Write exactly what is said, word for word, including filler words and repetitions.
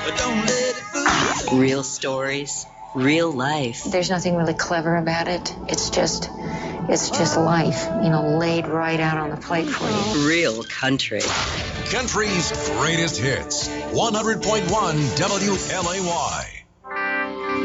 but don't let it fool you. Real stories, real life. There's nothing really clever about it. It's just, it's just life, you know, laid right out on the plate for you. Real country. Country's greatest hits. one hundred point one W L A Y.